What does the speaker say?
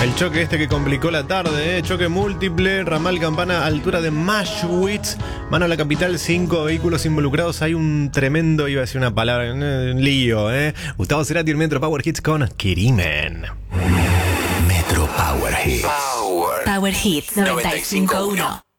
El choque este que complicó la tarde, choque múltiple, ramal Campana, altura de Maschwitz, mano a la capital, 5 vehículos involucrados, hay un tremendo, iba a decir una palabra, un lío, Gustavo Cerati, el Metro Power Hits con Crimen. Metro Power Hits. Power Hits 95.1.